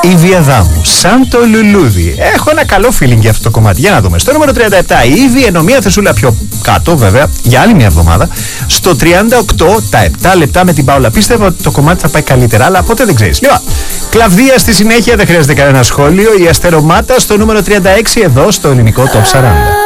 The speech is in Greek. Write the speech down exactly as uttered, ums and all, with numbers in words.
Ήβη Αδάμου, σαν το λουλούδι. Έχω ένα καλό feeling για αυτό το κομμάτι. Για να δούμε. Στο νούμερο τριάντα επτά η Ήβη, ενώ μία θεσούλα πιο κάτω, βέβαια, για άλλη μια εβδομάδα. Στο τριάντα οκτώ, τα επτά λεπτά με την Πάολα. Πίστευα ότι το κομμάτι θα πάει καλύτερα, αλλά ποτέ δεν ξέρεις. Λοιπόν, Κλαβδία στη συνέχεια, δεν χρειάζεται κανένα σχόλιο. Η Αστερομάτα στο νούμερο τριάντα έξι, εδώ στο ελληνικό Top σαράντα.